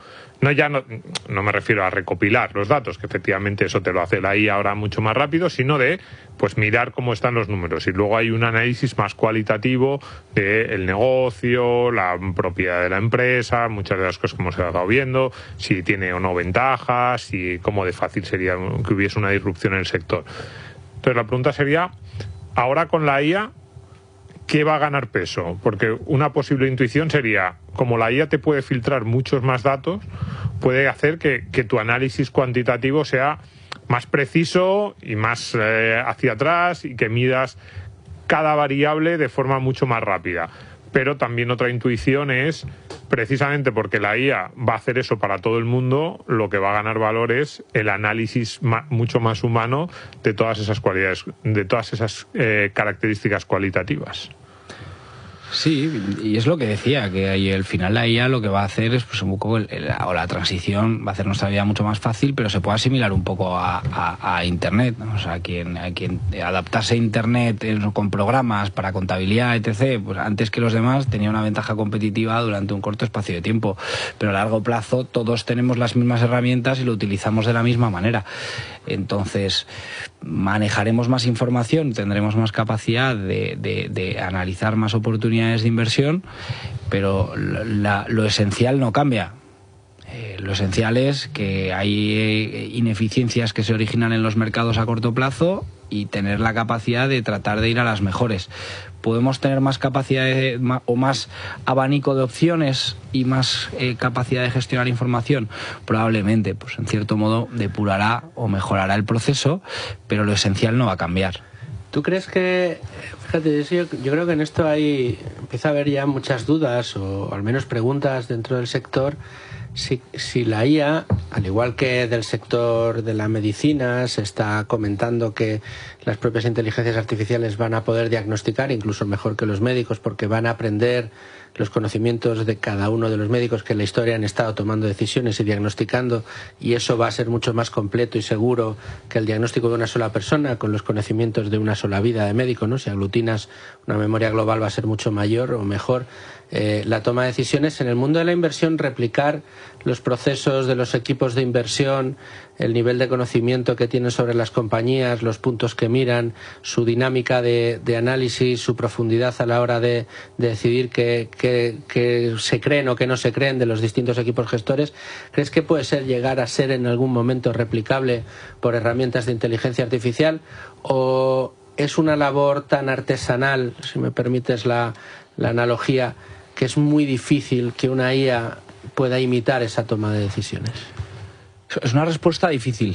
No me refiero a recopilar los datos, que efectivamente eso te lo hace la IA ahora mucho más rápido, sino de pues mirar cómo están los números. Y luego hay un análisis más cualitativo del negocio, la propiedad de la empresa, muchas de las cosas que hemos estado viendo, si tiene o no ventajas, y cómo de fácil sería que hubiese una disrupción en el sector. Entonces la pregunta sería, ahora con la IA, ¿qué va a ganar peso? Porque una posible intuición sería, como la IA te puede filtrar muchos más datos, puede hacer que tu análisis cuantitativo sea más preciso y más hacia atrás y que midas cada variable de forma mucho más rápida. Pero también otra intuición es, precisamente porque la IA va a hacer eso para todo el mundo, lo que va a ganar valor es el análisis mucho más humano de todas esas cualidades, de todas esas características cualitativas. Sí, y es lo que decía, que ahí al final la IA lo que va a hacer es pues un poco la transición, va a hacer nuestra vida mucho más fácil, pero se puede asimilar un poco a Internet, ¿no? O sea, quien adaptase a Internet con programas para contabilidad, etc., pues antes que los demás tenía una ventaja competitiva durante un corto espacio de tiempo, pero a largo plazo todos tenemos las mismas herramientas y lo utilizamos de la misma manera. Entonces, manejaremos más información, tendremos más capacidad de analizar más oportunidades de inversión, pero lo esencial no cambia. Lo esencial es que hay ineficiencias que se originan en los mercados a corto plazo y tener la capacidad de tratar de ir a las mejores. ¿Podemos tener más capacidad o más abanico de opciones y más capacidad de gestionar información? Probablemente, pues en cierto modo depurará o mejorará el proceso, pero lo esencial no va a cambiar. ¿Tú crees que, fíjate, yo creo que en esto empieza a haber ya muchas dudas o al menos preguntas dentro del sector, si la IA, al igual que del sector de la medicina, se está comentando que las propias inteligencias artificiales van a poder diagnosticar incluso mejor que los médicos porque van a aprender los conocimientos de cada uno de los médicos que en la historia han estado tomando decisiones y diagnosticando, y eso va a ser mucho más completo y seguro que el diagnóstico de una sola persona con los conocimientos de una sola vida de médico, ¿no? Si aglutinas una memoria global va a ser mucho mayor o mejor. La toma de decisiones en el mundo de la inversión, replicar los procesos de los equipos de inversión, el nivel de conocimiento que tienen sobre las compañías, los puntos que miran, su dinámica de análisis, su profundidad a la hora de decidir qué se creen o qué no se creen de los distintos equipos gestores. ¿Crees que puede llegar a ser en algún momento replicable por herramientas de inteligencia artificial, o es una labor tan artesanal, si me permites la analogía, que es muy difícil que una IA pueda imitar esa toma de decisiones? Es una respuesta difícil.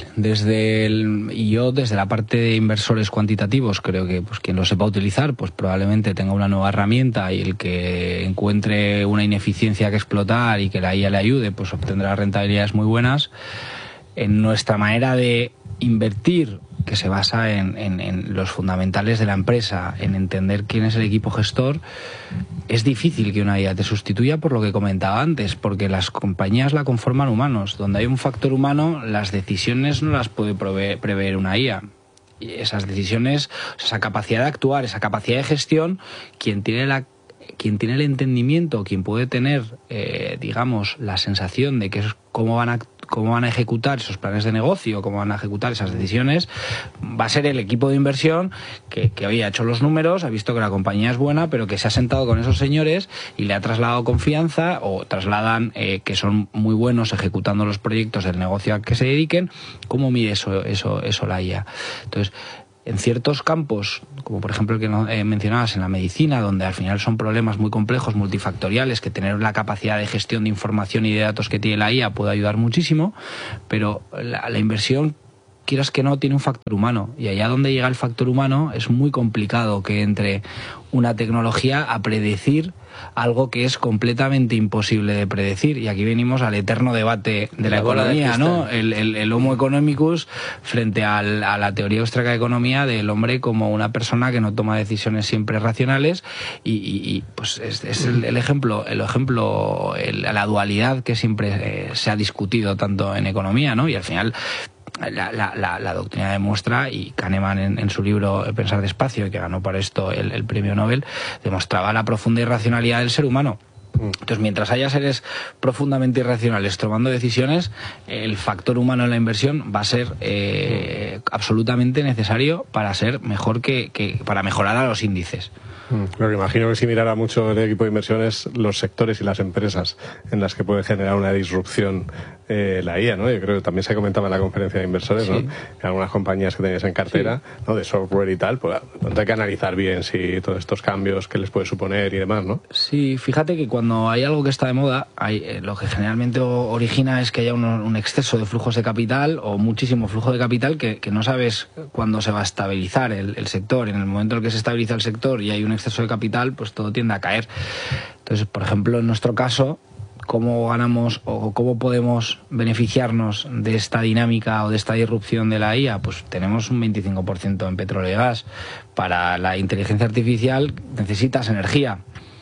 Y yo desde la parte de inversores cuantitativos creo que pues quien lo sepa utilizar pues probablemente tenga una nueva herramienta, y el que encuentre una ineficiencia que explotar y que la IA le ayude pues obtendrá rentabilidades muy buenas. En nuestra manera de invertir, que se basa en los fundamentales de la empresa, en entender quién es el equipo gestor, es difícil que una IA te sustituya, por lo que comentaba antes, porque las compañías la conforman humanos. Donde hay un factor humano, las decisiones no las puede prever una IA. Y esas decisiones, esa capacidad de actuar, esa capacidad de gestión, quien tiene el entendimiento, quien puede tener, digamos, la sensación de que es cómo van a ejecutar esos planes de negocio, cómo van a ejecutar esas decisiones, va a ser el equipo de inversión que hoy ha hecho los números, ha visto que la compañía es buena, pero que se ha sentado con esos señores y le ha trasladado confianza, o trasladan que son muy buenos ejecutando los proyectos del negocio a que se dediquen. ¿Cómo mide eso la IA? Entonces, en ciertos campos, como por ejemplo el que mencionabas en la medicina, donde al final son problemas muy complejos, multifactoriales, que tener la capacidad de gestión de información y de datos que tiene la IA puede ayudar muchísimo, pero la inversión, quieras que no, tiene un factor humano, y allá donde llega el factor humano es muy complicado que entre una tecnología a predecir algo que es completamente imposible de predecir. Y aquí venimos al eterno debate de la economía, ¿no? El Homo economicus frente a la teoría austríaca de economía del hombre como una persona que no toma decisiones siempre racionales, y pues es el ejemplo, la dualidad que siempre se ha discutido tanto en economía, ¿no? Y al final la doctrina demuestra, y Kahneman en su libro Pensar despacio, que ganó por esto el premio Nobel, demostraba la profunda irracionalidad del ser humano. Entonces, mientras haya seres profundamente irracionales tomando decisiones, el factor humano en la inversión va a ser absolutamente necesario para ser mejor para mejorar a los índices. Lo que imagino que si mirara mucho el equipo de inversiones, los sectores y las empresas en las que puede generar una disrupción la IA, ¿no? Yo creo que también se comentaba en la conferencia de inversores, sí, ¿no? Que algunas compañías que tenéis en cartera, sí, ¿no? De software y tal, pues hay que analizar bien si todos estos cambios que les puede suponer y demás, ¿no? Sí, fíjate que cuando hay algo que está de moda, lo que generalmente origina es que haya un exceso de flujos de capital, o muchísimo flujo de capital, que no sabes cuándo se va a estabilizar el sector. En el momento en el que se estabiliza el sector y hay un exceso de capital, pues todo tiende a caer. Entonces, por ejemplo, en nuestro caso, ¿cómo ganamos o cómo podemos beneficiarnos de esta dinámica o de esta disrupción de la IA? Pues tenemos un 25% en petróleo y gas. Para la inteligencia artificial necesitas energía.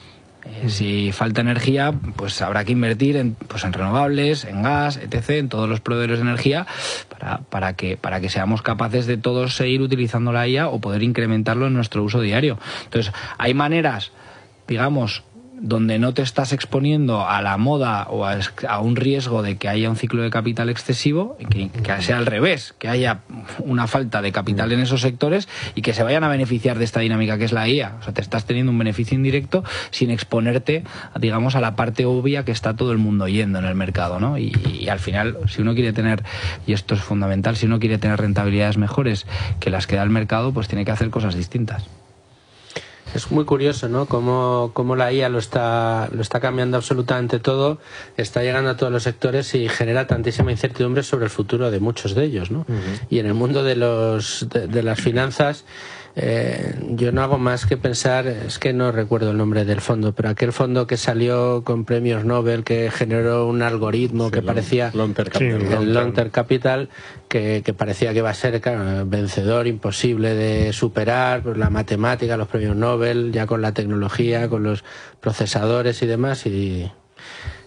Si falta energía, pues habrá que invertir en renovables, en gas, etc., en todos los proveedores de energía, para que seamos capaces de todos seguir utilizando la IA o poder incrementarlo en nuestro uso diario. Entonces, hay maneras, digamos, donde no te estás exponiendo a la moda o a un riesgo de que haya un ciclo de capital excesivo, que sea al revés, que haya una falta de capital en esos sectores y que se vayan a beneficiar de esta dinámica que es la IA. O sea, te estás teniendo un beneficio indirecto sin exponerte, digamos, a la parte obvia que está todo el mundo yendo en el mercado, ¿no? Y al final, si uno quiere tener, y esto es fundamental, si uno quiere tener rentabilidades mejores que las que da el mercado, pues tiene que hacer cosas distintas. Es muy curioso, ¿no? Cómo la IA lo está cambiando absolutamente todo, está llegando a todos los sectores y genera tantísima incertidumbre sobre el futuro de muchos de ellos, ¿no? Uh-huh. Y en el mundo de las finanzas, yo no hago más que pensar, es que no recuerdo el nombre del fondo, pero aquel fondo que salió con premios Nobel, que generó un algoritmo, sí, que parecía el Long-Term Capital, que parecía que iba a ser, claro, vencedor, imposible de superar, pues la matemática, los premios Nobel, ya con la tecnología, con los procesadores y demás, y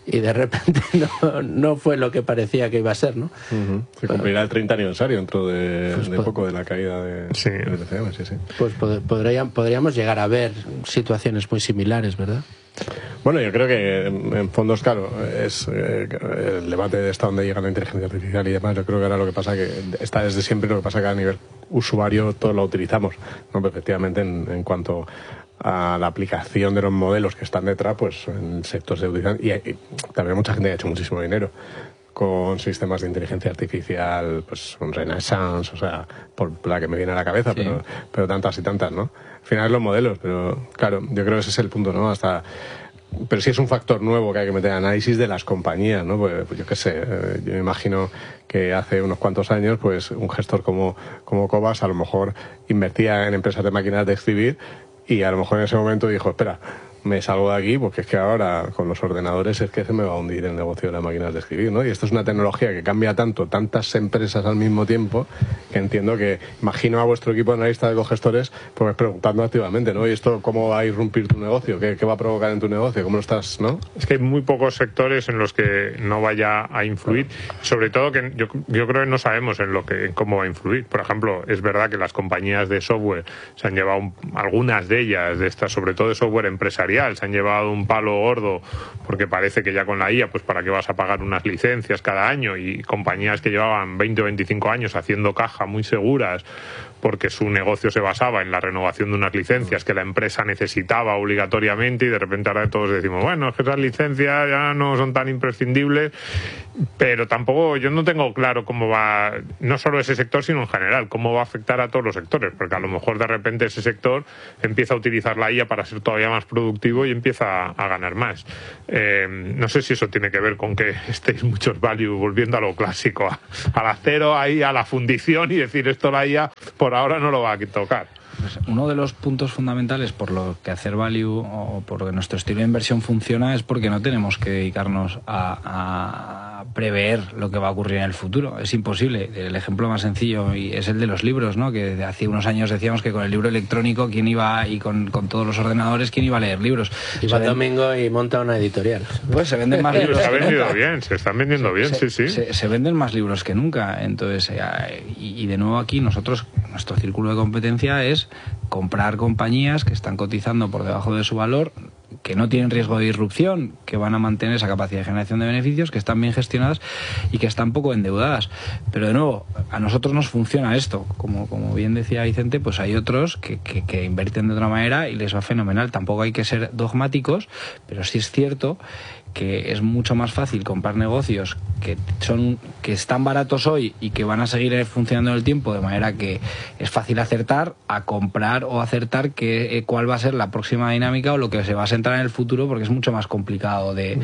y de repente no fue lo que parecía que iba a ser, ¿no? Se cumplirá el 30 aniversario dentro de poco de la caída de Sí. del BCM, sí. Pues podríamos llegar a ver situaciones muy similares, ¿verdad? Bueno, yo creo que en fondos, claro, es el debate de hasta dónde llega la inteligencia artificial y demás. Yo creo que ahora lo que pasa que está desde siempre, lo que pasa que a nivel usuario todos lo utilizamos, ¿no? Pero efectivamente en cuanto a la aplicación de los modelos que están detrás, pues en sectores de utilización, y también mucha gente ha hecho muchísimo dinero con sistemas de inteligencia artificial, pues un Renaissance, o sea, por la que me viene a la cabeza, Sí. pero tantas y tantas, ¿no? Al final los modelos, pero claro, yo creo que ese es el punto, ¿no? Pero sí es un factor nuevo que hay que meter en análisis de las compañías, ¿no? Pues yo qué sé, yo me imagino que hace unos cuantos años, pues un gestor como Cobas a lo mejor invertía en empresas de máquinas de escribir y a lo mejor en ese momento dijo, espera, me salgo de aquí porque es que ahora con los ordenadores es que se me va a hundir el negocio de las máquinas de escribir, ¿no? Y esto es una tecnología que cambia tanto, tantas empresas al mismo tiempo, que entiendo que, imagino a vuestro equipo de analistas de cogestores pues preguntando activamente, ¿no? ¿Y esto cómo va a irrumpir tu negocio? ¿Qué va a provocar en tu negocio? ¿Cómo lo estás, no? Es que hay muy pocos sectores en los que no vaya a influir, sobre todo que yo creo que no sabemos en cómo va a influir. Por ejemplo, es verdad que las compañías de software se han llevado, algunas de ellas, de estas, sobre todo de software empresarial, se han llevado un palo gordo porque parece que ya con la IA, pues para qué vas a pagar unas licencias cada año, y compañías que llevaban 20 o 25 años haciendo caja muy seguras porque su negocio se basaba en la renovación de unas licencias que la empresa necesitaba obligatoriamente, y de repente ahora todos decimos, bueno, es que esas licencias ya no son tan imprescindibles, pero tampoco, yo no tengo claro cómo va, no solo ese sector, sino en general, cómo va a afectar a todos los sectores, porque a lo mejor de repente ese sector empieza a utilizar la IA para ser todavía más productivo y empieza a ganar más. No sé si eso tiene que ver con que estéis muchos value volviendo a lo clásico, al acero, ahí a la fundición, y decir esto la IA por ahora no lo va a tocar. Pues uno de los puntos fundamentales por lo que hacer value o por lo que nuestro estilo de inversión funciona es porque no tenemos que dedicarnos a prever lo que va a ocurrir en el futuro. Es imposible. El ejemplo más sencillo es el de los libros, ¿no? Que hace unos años decíamos que con el libro electrónico quién iba, y con todos los ordenadores, quién iba a leer libros. Y va domingo y monta una editorial. Pues se venden más libros. Se ha que vendido nunca. bien, se están vendiendo bien, sí. Se venden más libros que nunca. Entonces, y de nuevo aquí nuestro círculo de competencia es comprar compañías que están cotizando por debajo de su valor, que no tienen riesgo de disrupción, que van a mantener esa capacidad de generación de beneficios, que están bien gestionadas y que están poco endeudadas. Pero de nuevo, a nosotros nos funciona esto. Como bien decía Vicente, pues hay otros que invierten de otra manera y les va fenomenal. Tampoco hay que ser dogmáticos, pero sí es cierto que es mucho más fácil comprar negocios que están baratos hoy y que van a seguir funcionando en el tiempo, de manera que es fácil acertar, a comprar o acertar cuál va a ser la próxima dinámica o lo que se va a sentar en el futuro, porque es mucho más complicado de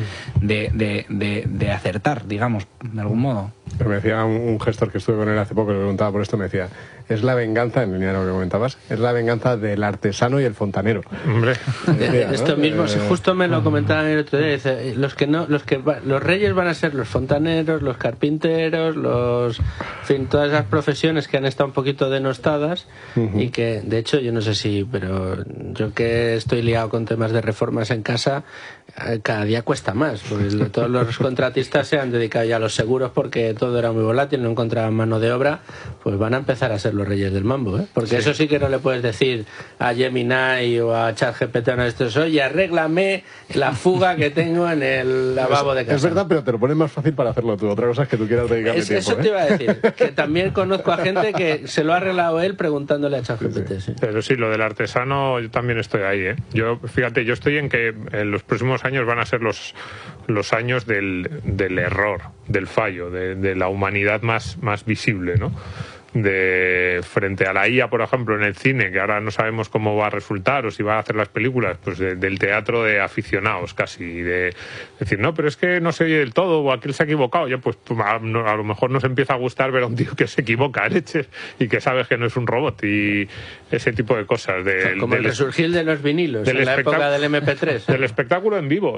acertar, digamos, de algún modo. Pero me decía un gestor que estuve con él hace poco, le preguntaba por esto, me decía, es la venganza, en línea de lo que comentabas, es la venganza del artesano y el fontanero. Hombre, Esto mismo, justo me lo comentaban el otro día, dice, los reyes van a ser los fontaneros, los carpinteros, en fin, todas esas profesiones que han estado un poquito denostadas y que, de hecho, yo no sé si, pero yo que estoy liado con temas de reformas en casa, cada día cuesta más, porque todos los contratistas se han dedicado ya a los seguros porque todo era muy volátil, no encontraban mano de obra, pues van a empezar a ser los reyes del mambo, ¿eh? Porque eso sí que no le puedes decir a Gemini o a ChatGPT o a estos, oye, arréglame la fuga que tengo en el lavabo de casa. Es verdad, pero te lo pones más fácil para hacerlo tú. Otra cosa es que tú quieras dedicarle tiempo. Eso te iba a decir, que también conozco a gente que se lo ha arreglado él preguntándole a ChatGPT. Sí. pero sí, lo del artesano, yo también estoy ahí, ¿eh? Fíjate, yo estoy en que en los próximos años van a ser los años del error, del fallo, de la humanidad más visible, ¿no? Frente a la IA, por ejemplo, en el cine, que ahora no sabemos cómo va a resultar o si va a hacer las películas, pues del teatro de aficionados casi, de decir, no, pero es que no se oye del todo, o aquel se ha equivocado, ya pues a lo mejor nos empieza a gustar ver a un tío que se equivoca, leches, y que sabes que no es un robot, y ese tipo de cosas. Como el resurgir de los vinilos en la época del MP3. Del espectáculo en vivo.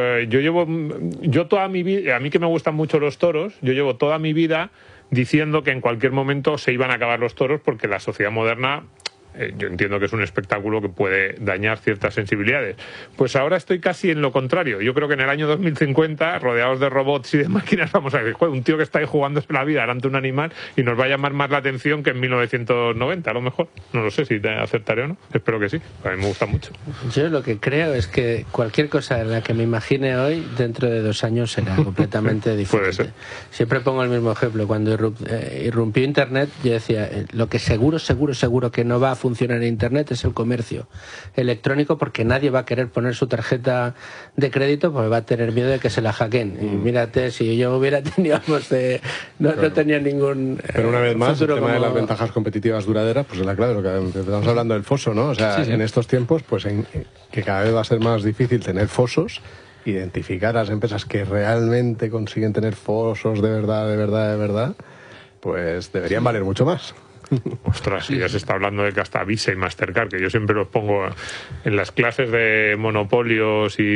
Yo toda mi vida, a mí que me gustan mucho los toros, yo llevo toda mi vida diciendo que en cualquier momento se iban a acabar los toros porque la sociedad moderna yo entiendo que es un espectáculo que puede dañar ciertas sensibilidades. Pues ahora estoy casi en lo contrario. Yo creo que en el año 2050, rodeados de robots y de máquinas, vamos a ver, un tío que está ahí jugándose la vida delante de un animal y nos va a llamar más la atención que en 1990, a lo mejor. No lo sé si te acertaré o no. Espero que sí. A mí me gusta mucho. Yo lo que creo es que cualquier cosa en la que me imagine hoy, dentro de 2 años será completamente diferente. Puede ser. Siempre pongo el mismo ejemplo. Cuando irrumpió Internet, yo decía, lo que seguro que no va a funcionar en Internet es el comercio electrónico, porque nadie va a querer poner su tarjeta de crédito porque va a tener miedo de que se la hackeen. Y mírate, si yo hubiera tenido, no tenía ningún Pero una vez más, el tema como... de las ventajas competitivas duraderas, pues es la clave, lo que estamos hablando del foso, ¿no? O sea, Sí. en estos tiempos, pues que cada vez va a ser más difícil tener fosos, identificar a las empresas que realmente consiguen tener fosos de verdad, pues deberían valer mucho más. Ostras, y ya se está hablando de que hasta Visa y Mastercard, que yo siempre los pongo en las clases de monopolios y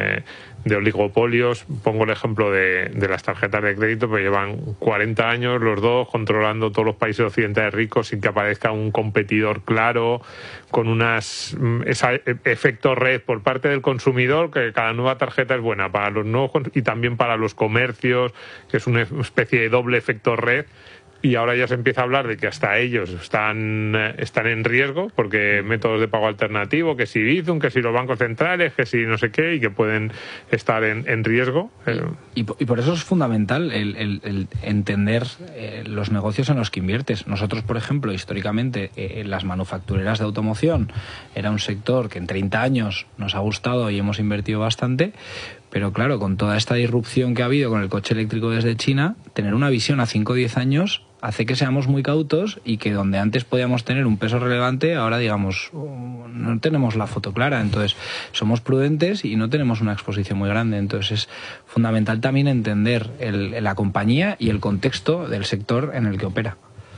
de oligopolios, pongo el ejemplo de las tarjetas de crédito, pues llevan 40 años los dos controlando todos los países occidentales ricos sin que aparezca un competidor claro, con ese efecto red por parte del consumidor, que cada nueva tarjeta es buena para los nuevos y también para los comercios, que es una especie de doble efecto red. Y ahora ya se empieza a hablar de que hasta ellos están en riesgo, porque métodos de pago alternativo, que si Bizum, que si los bancos centrales, que si no sé qué, y que pueden estar en riesgo. Y por eso es fundamental el entender los negocios en los que inviertes. Nosotros, por ejemplo, históricamente, las manufactureras de automoción era un sector que en 30 años nos ha gustado y hemos invertido bastante. Pero claro, con toda esta disrupción que ha habido con el coche eléctrico desde China, tener una visión a 5 o 10 años hace que seamos muy cautos y que donde antes podíamos tener un peso relevante, ahora digamos, no tenemos la foto clara. Entonces, somos prudentes y no tenemos una exposición muy grande. Entonces, es fundamental también entender la compañía y el contexto del sector en el que opera.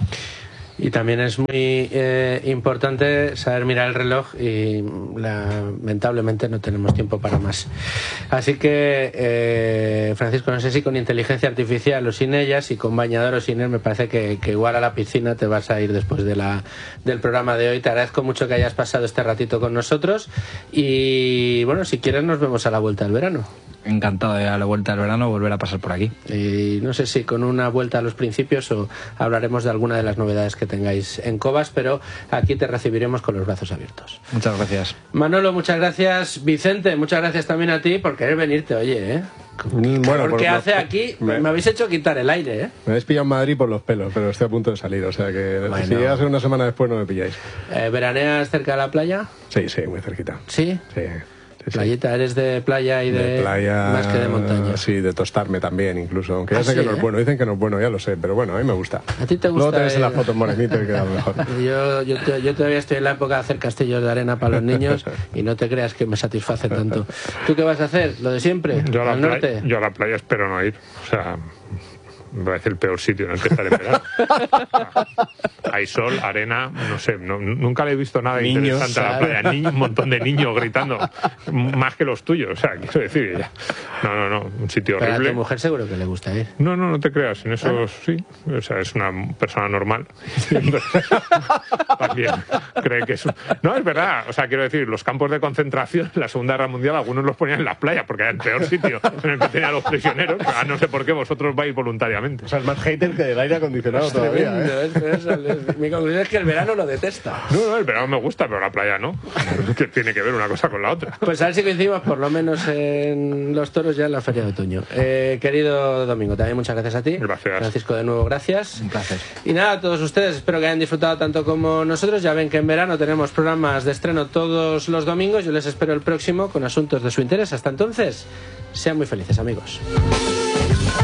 Y también es muy importante saber mirar el reloj y lamentablemente no tenemos tiempo para más. Así que, Francisco, no sé si con inteligencia artificial o sin ella, si con bañador o sin él, me parece que igual a la piscina te vas a ir después del programa de hoy. Te agradezco mucho que hayas pasado este ratito con nosotros y, bueno, si quieres nos vemos a la vuelta del verano. Encantado de a la vuelta del verano volver a pasar por aquí. Y no sé si con una vuelta a los principios o hablaremos de alguna de las novedades que tengáis en Cobas, pero aquí te recibiremos con los brazos abiertos. Muchas gracias. Manolo, muchas gracias. Vicente, muchas gracias también a ti por querer venirte, oye, ¿eh? Bueno, porque hace aquí, me habéis hecho quitar el aire, ¿eh? Me habéis pillado en Madrid por los pelos, pero estoy a punto de salir, o sea que Bueno. si llega a ser una semana después no me pilláis. ¿Veraneas cerca de la playa? Sí, muy cerquita. ¿Sí? Sí. Playita, ¿eres de playa y de playa, más que de montaña? Sí, de tostarme también incluso, aunque ya sé sí, que no es bueno, dicen que no es bueno, ya lo sé, pero bueno, a mí me gusta. ¿A ti te gusta? Luego te ves en las fotos morenito y queda mejor. Yo todavía estoy en la época de hacer castillos de arena para los niños y no te creas que me satisface tanto. ¿Tú qué vas a hacer? ¿Lo de siempre? Yo ¿Al norte? yo a la playa espero no ir, o sea, me parece el peor sitio en el que estar en verano. Hay sol, arena, no sé, nunca le he visto nada Niños, interesante a la playa. Un montón de niños gritando, más que los tuyos, o sea, quiero decir, ya. No, un sitio Pero horrible. a tu mujer seguro que le gusta ir. No te creas, en eso sí, o sea, es una persona normal. También cree que es... No, es verdad, o sea, quiero decir, los campos de concentración en la Segunda Guerra Mundial algunos los ponían en las playas porque era el peor sitio en el que tenían los prisioneros, no sé por qué vosotros vais voluntariamente. O sea, es más hater que del aire acondicionado todavía, ¿eh? Mi conclusión es que el verano lo detesta. No, el verano me gusta, pero la playa no. Que tiene que ver una cosa con la otra. Pues a ver si coincidimos por lo menos en los toros ya en la feria de otoño. Querido Domingo, también muchas gracias a ti. Gracias. Francisco, de nuevo, gracias. Un placer. Y nada, a todos ustedes, espero que hayan disfrutado tanto como nosotros. Ya ven que en verano tenemos programas de estreno todos los domingos. Yo les espero el próximo con asuntos de su interés. Hasta entonces, sean muy felices, amigos.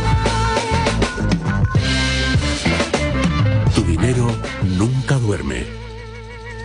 Tu dinero nunca duerme.